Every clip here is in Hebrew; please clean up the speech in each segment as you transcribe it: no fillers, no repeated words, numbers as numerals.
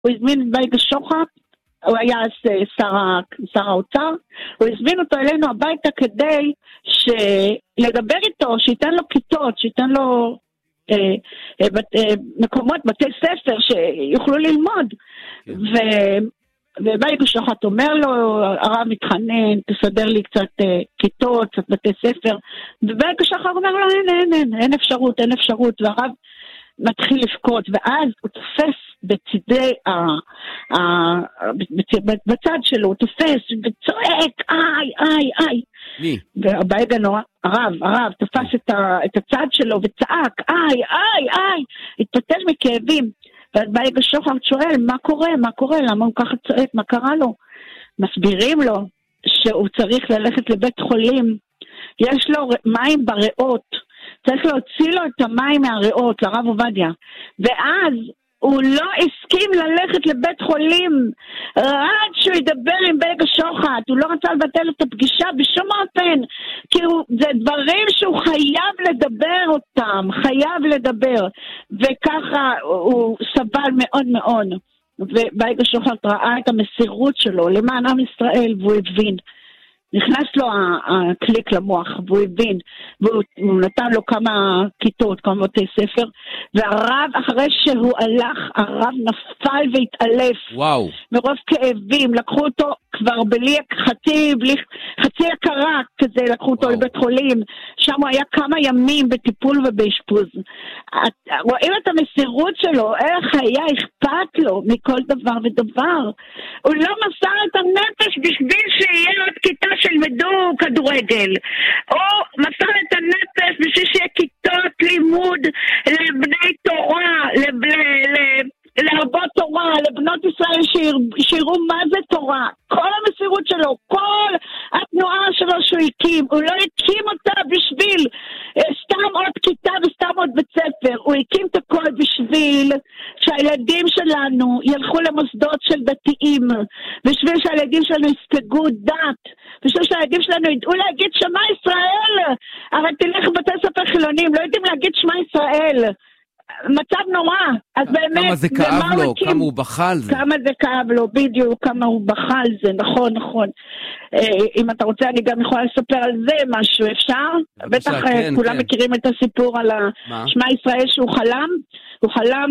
הוא הזמין את בייגה שוחט, הוא היה שר האוצר, הוא הזמין אותו אלינו הביתה כדי לדבר איתו, שייתן לו כיתות, שייתן לו מקומות, בתי ספר שיוכלו ללמוד. ובייגה שוחט אומר לו, הרב מתחנן, תסדר לי קצת כיתות, קצת בתי ספר, ובייגה שוחט אומר לו, אין אפשרות, והרב מתחיל לבכות, ואז הוא תופס בצדי, בצד שלו, הוא תופס וצועק, איי. והבייגה נורא, הרב תפס את הצד שלו וצעק, איי, התפתל מכאבים. ואז בייגה שוחט שואל, מה קורה? למה הוא ככה צועק? מה קרה לו? מסבירים לו שהוא צריך ללכת לבית חולים, יש לו מים בריאות, צריך להוציא לו את המים מהריאות, לרב עובדיה. ואז הוא לא הסכים ללכת לבית חולים, עד שהוא ידבר עם בייגה שוחט, הוא לא רצה לבטל את הפגישה בשום אופן, כי זה דברים שהוא חייב לדבר, וככה הוא סבל מאוד מאוד, ובייגה שוחט ראה את המסירות שלו למען עם ישראל, והוא הבין. נכנס לו הקליק למוח, והוא הבין, והוא נתן לו כמה כיתות, כמה בתי ספר, והרב, אחרי שהוא הלך, הרב נפל והתעלף. וואו. מרוב כאבים, לקחו אותו כבר בלי חצי הכרה כזה, לקחו אותו לבית חולים, שם הוא היה כמה ימים בטיפול ובאשפוז. רואים את המסירות שלו, איך היה אכפת לו מכל דבר ודבר. הוא לא מסר את הנפש בשביל שיהיה עוד כיתה שילמדו כדורגל, או מסר את הנפש בשביל שיהיה כיתות לימוד לבני תורה, להרבות תורה, לבנות ישראל שיראו מה זה תורה. כל המסירות שלו, כל התנועה שלו שהוא הקים, הוא לא הקים אותה בשביל סתם עוד כיתה וסתם עוד בית ספר, הוא הקים את הכל בשביל שהילדים שלנו ילכו למוסדות של דתיים, בשביל שהילדים שלנו יספגו דת, בשביל שהילדים שלנו ידעו להגיד שמה ישראל. אבל תלך בתי ספר חילונים, לא יודעים להגיד שמה ישראל, מצב נורא. אז באמת, כמה זה כאב לו, כמה הוא בחל זה. כמה זה כאב לו, בדיוק, כמה הוא בחל זה, נכון. אם אתה רוצה, אני גם יכולה לספר על זה משהו, אפשר? בטח כולם מכירים את הסיפור על שמע ישראל שהוא חלם. הוא חלם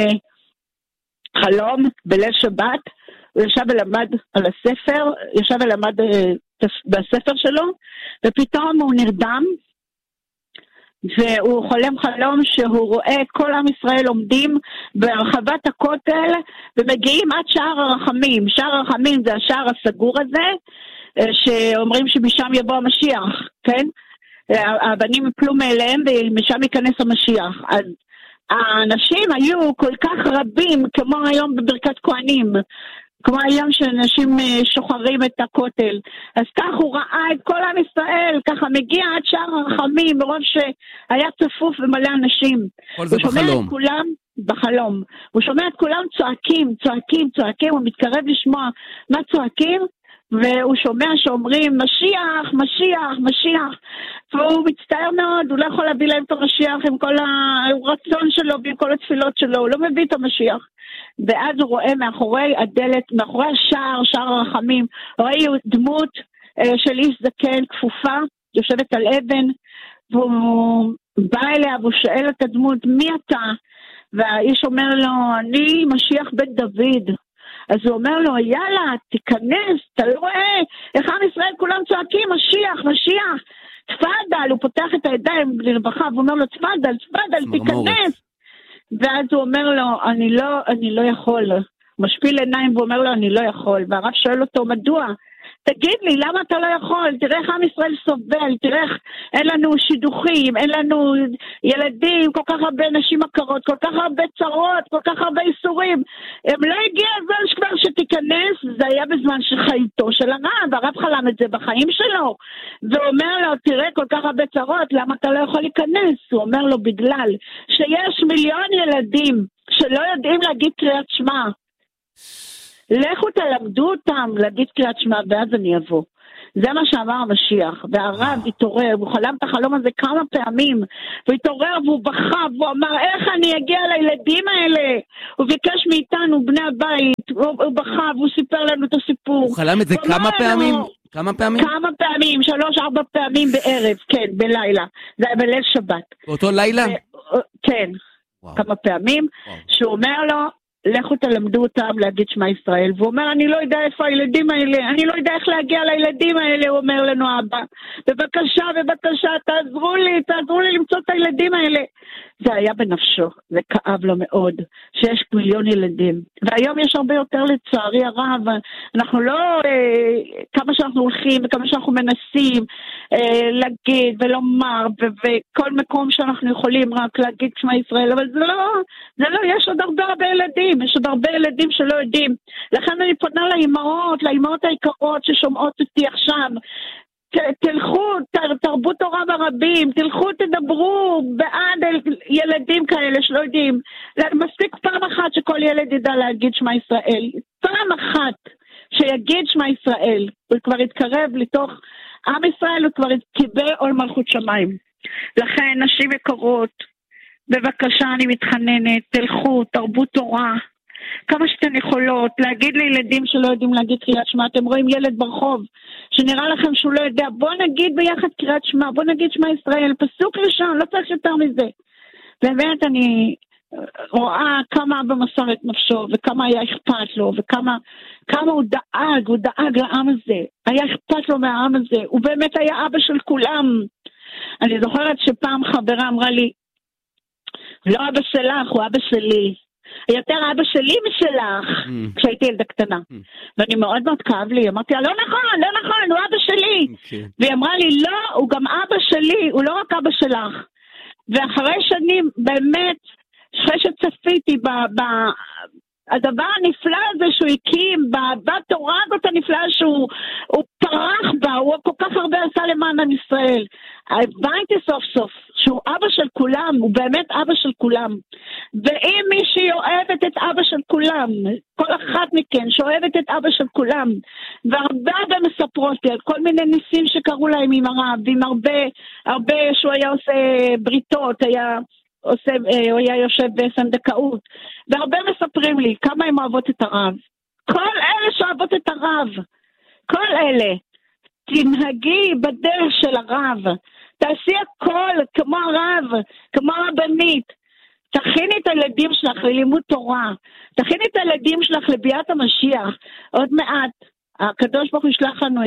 חלום בליל שבת, הוא ישב ולמד על הספר, ישב ולמד בספר שלו, ופתאום הוא נרדם, והוא חולם חלום שהוא רואה את כל עם ישראל עומדים ברחבת הכותל ומגיעים עד שער הרחמים. שער הרחמים זה השער הסגור הזה, שאומרים שמשם יבוא המשיח, כן? הבנים יפלו מאליהם ומשם ייכנס המשיח. אז האנשים היו כל כך רבים, כמו היום בברכת כהנים, כמו היום שאנשים שוחרים את הכותל. אז כך הוא ראה את כל עם ישראל, ככה מגיע עד שער הרחמים, ברוב שהיה צפוף ומלא אנשים. כל זה בחלום. הוא שומע את כולם בחלום. הוא שומע את כולם צועקים, הוא מתקרב לשמוע מה צועקים, והוא שומע שאומרים משיח, והוא מצטער מאוד, הוא לא יכול להביא להם את המשיח עם כל הרצון שלו ועם כל התפילות שלו, הוא לא מביא את המשיח. ואז הוא רואה מאחורי הדלת, מאחורי השער, שער הרחמים, רואה דמות של איש זקן כפופה, יושבת על אבן, והוא בא אליה והוא שואל את הדמות, מי אתה? והאיש אומר לו, אני משיח בן דוד. אז הוא אומר לו, יאללה, תיכנס, אתה לא רואה איך עם ישראל כולם צועקים, משיח, תפדל, הוא פותח את הידיים לרווחה, והוא אומר לו, תפדל, תיכנס. ואז הוא אומר לו, אני לא יכול. משפיל עיניים ואומר לו, אני לא יכול. והרב שואל אותו, מדוע? תגיד לי, למה אתה לא יכול? תראה איך עם ישראל סובל, תראה איך אין לנו שידוכים, אין לנו ילדים, כל כך הרבה נשים עקרות, כל כך הרבה צרות, כל כך הרבה איסורים. הם לא הגיע הזמן כבר שתיכנס, זה היה בזמן שחייתו של הרב, הרב חלם את זה בחיים שלו. והוא אומר לו, תראה כל כך הרבה צרות, למה אתה לא יכול להיכנס? הוא אומר לו, בגלל שיש מיליון ילדים שלא יודעים להגיד קריאת שמע. לכו תלמדו אותם להגיד קריאת שמע ואז אני אבוא. זה מה שאמר המשיח, והרב התעורר, הוא חלם את החלום הזה כמה פעמים, והוא התעורר והוא בכה, והוא אמר, איך אני אגיע לילדים האלה? הוא ביקש מאיתנו, בני הבית, הוא בכה, והוא סיפר לנו את הסיפור. הוא חלם את זה כמה פעמים? כמה פעמים? כמה פעמים, 3-4 פעמים בערב, כן, בלילה. זה היה בליל שבת. באותו לילה? כן, כמה פעמים, שהוא אומר לו, לכו תלמדו אותם להגיד שמע ישראל, והוא אומר, אני לא יודע איפה הילדים האלה, אני לא יודע איך להגיע לילדים האלה, הוא אומר לנו אבא, בבקשה, תעזרו לי למצוא את הילדים האלה. זה היה בנפשו, זה כאב לו מאוד, שיש מיליון ילדים, והיום יש הרבה יותר לצערי הרב, אנחנו לא, כמה שאנחנו הולכים, וכמה שאנחנו מנסים להגיד ולומר, וכל מקום שאנחנו יכולים רק להגיד שמע ישראל, אבל זה לא, יש עוד הרבה ילדים, יש עוד הרבה ילדים שלא יודעים, לכן אני פונה לאימהות היקרות ששומעות אותי עכשיו, תלכו, תרבו תורה ברבים, תלכו תדברו בעד ילדים כאלה שלא יודעים, מספיק פעם אחת שכל ילד ידע להגיד שמע ישראל, פעם אחת שיגיד שמע ישראל, הוא כבר יתקרב לתוך עם ישראל, הוא כבר קיבל עול מלכות שמיים. לכן נשים יקרות, בבקשה אני מתחננת, תלכו, תרבו תורה, כמה שאתן יכולות, להגיד לילדים שלא יודעים להגיד קריאת שמע, אתם רואים ילד ברחוב, שנראה לכם שהוא לא יודע, בוא נגיד ביחד קריאת שמע, בוא נגיד שמע ישראל, פסוק ראשון, לא צריך יותר מזה. באמת אני רואה כמה אבא מסר את נפשו, וכמה היה אכפת לו, וכמה הוא דאג לעם הזה, היה אכפת לו מהעם הזה, הוא באמת היה אבא של כולם. אני זוכרת שפעם חברה אמרה לי, לא אבא שלך, הוא אבא שלי. יותר אבא שלי משלך, כשהייתי ילדה קטנה. ואני מאוד מאוד כאב לי, אמרתי לה, לא נכון, הוא אבא שלי. והיא אמרה לי, לא, הוא גם אבא שלי, הוא לא רק אבא שלך. ואחרי שנים, באמת, אחרי שצפיתי הדבר הנפלא הזה שהוא הקים, בתורה הזאת הנפלאה שהוא פרח בה, הוא כל כך הרבה עשה למען עם ישראל. הבנתי סוף סוף שהוא אבא של כולם, הוא באמת אבא של כולם. ואם מישהי אוהבת את אבא של כולם, כל אחת מכן שאוהבת את אבא של כולם, והרבה מספרות לי על כל מיני ניסים שקראו להם עם הרב, ועם הרבה שהוא היה עושה בריתות, הוא היה יושב בסנדקאות, והרבה מספרים לי כמה הם אוהבות את הרב. כל אלה שאוהבות את הרב, כל אלה, תנהגי בדרך של הרב, תעשי הכל כמו הרב, כמו הרבנית, תכיני את הילדים שלך ללימוד תורה, תכיני את הילדים שלך לביאת המשיח. עוד מעט הקדוש ברוך הוא ישלח לנו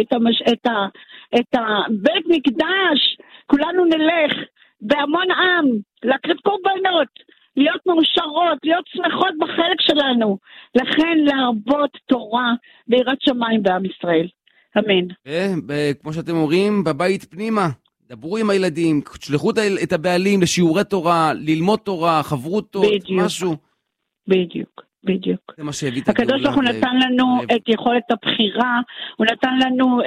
את הבית מקדש, כולנו נלך בהמון עם, להקריב קורבנות, להיות מאושרות, להיות שמחות בחלק שלנו, לכן להרבות תורה ביראת שמיים בעם ישראל. אמן. כמו שאתם אומרים, בבית פנימה, דברו עם הילדים, תשלחו את הבעלים לשיעורי תורה, ללמוד תורה, חברותות, משהו. בדיוק. זה מה שהביא את הגאולה. הקדוש ברוך הוא נתן לנו את יכולת הבחירה, הוא נתן לנו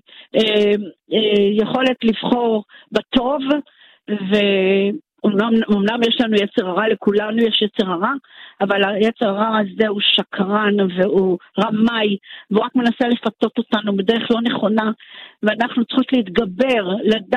יכולת לבחור בטוב, ואומנם יש לנו יצר הרע, לכולנו יש יצר הרע, אבל היצר הרע הזה הוא שקרן והוא רמאי, והוא רק מנסה לפתות אותנו בדרך לא נכונה, ואנחנו צריכות להתגבר,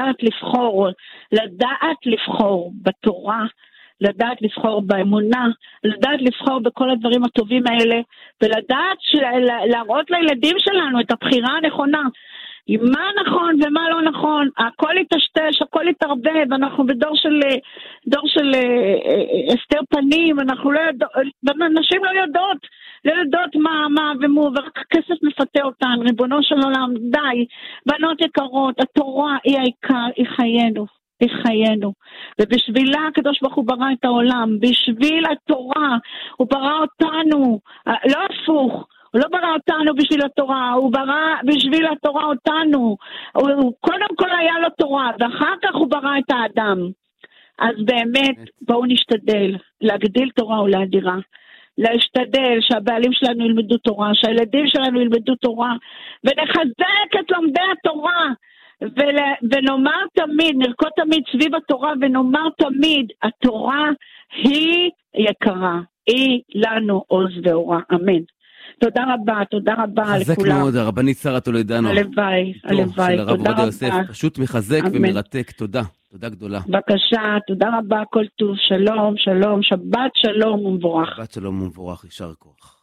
לדעת לבחור בתורה, לדעת לבחור באמונה, לדעת לבחור בכל הדברים הטובים האלה, ולדעת להראות לילדים שלנו את הבחירה הנכונה, מה נכון ומה לא נכון, הכל יתשתש, הכל יתערבב, אנחנו בדור של הסתר פנים, נשים לא יודעות מה ומו, ורק הכסף מפתה אותן, ריבונו של עולם, די, בנות יקרות, התורה היא העיקר, היא חיינו, ובשבילה הקדוש ברוך הוא ברא את העולם, בשביל התורה, הוא ברא אותנו, לא הפוך, הוא לא ברא אותנו בשביל התורה, הוא ברא בשביל התורה אותנו, הוא קודם כל היה לו תורה, ואחר כך הוא ברא את האדם, אז באמת בואו נשתדל, להגדיל תורה ולהדירה, להשתדל שהבעלים שלנו ילמדו תורה, שהילדים שלנו ילמדו תורה, ונחזק את לומדי התורה, ונאמר תמיד, נרקוד תמיד סביב התורה, ונאמר תמיד, התורה היא יקרה, היא לנו עוז ואורה, אמן. תודה רבה לכולם. חזק מאוד, הרבנית שרה טולדנו. הלוואי, תודה רבה. פשוט מחזק ומרתק, תודה גדולה. בבקשה, תודה רבה, כל טוב, שלום, שבת שלום ומבורך. שבת שלום ומבורך, יישר כוח.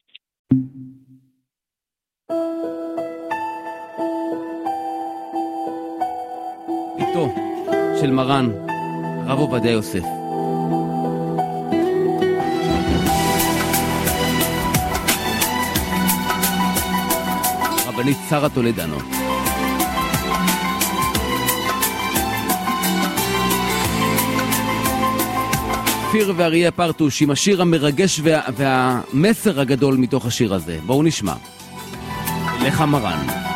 ביתו של מרן, הרב עובדיה יוסף. רבנית שרה טולדנו. כפיר ואריה פרטוש עם השיר המרגש והמסר הגדול מתוך השיר הזה. בואו נשמע. לך מרן.